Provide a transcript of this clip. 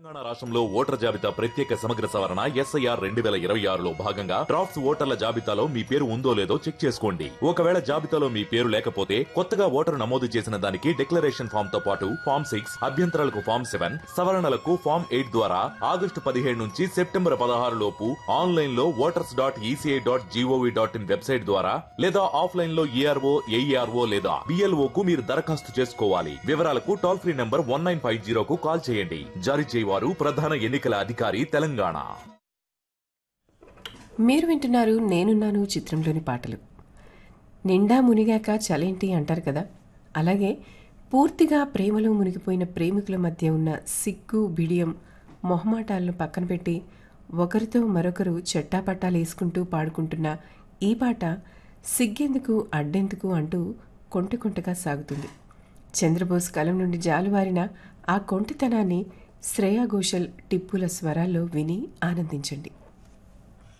తెలంగాణ రాష్ట్రంలో ఓటర్ జాబితా ప్రత్యేక సమగ్ర సవరణ ఎస్ఐఆర్ 2026లో భాగంగా డ్రాఫ్ట్స్ ఓటర్ల జాబితాలో మీ పేరు ఉందో లేదో చెక్ చేసుకోండి. ఒకవేళ జాబితాలో మీ పేరు లేకపోతే కొత్తగా ఓటరు నమోదు చేసిన దానికి డిక్లరేషన్ ఫామ్ తో పాటు ఫామ్ 6, అభ్యంతరాలకు ఫామ్ 7, సవరణలకు ఫామ్ 8 ద్వారా ఆగస్టు 17 నుంచి సెప్టెంబర్ 16 లోపు ఆన్లైన్ లో voters.eci.gov.in వెబ్సైట్ ద్వారా లేదా ఆఫ్లైన్ లో ఏఆర్ఓ, ఏఈఆర్ఓ లేదా బిఎల్ఓ కు మీరు దరఖాస్తు చేసుకోవాలి. వివరాలకు టోల్ ఫ్రీ నంబర్ 1950 కు కాల్ చేయండి. జారీ చేయవారు ప్రధాన ఎన్నికల అధికారి తెలంగాణ. మీరు వింటున్నారు నేనున్నాను చిత్రంలోని పాటలు. నిండా మునిగాక చలేంటి అంటారు కదా, అలాగే పూర్తిగా ప్రేమలో మునిగిపోయిన ప్రేమికుల మధ్య ఉన్న సిగ్గు, బిడియం, మొహమాటాలను పక్కన పెట్టి ఒకరితో మరొకరు చెట్టాపట్టాలేసుకుంటూ పాడుకుంటున్న ఈ పాట సిగ్గెందుకు అడ్డెందుకు అంటూ కొంటె కొంటగా సాగుతుంది. చంద్రబోస్ కలం నుండి జాలువారిన ఆ కొంటితనాన్ని శ్రేయా ఘోషల్, టిప్పుల స్వరాల్లో విని ఆనందించండి.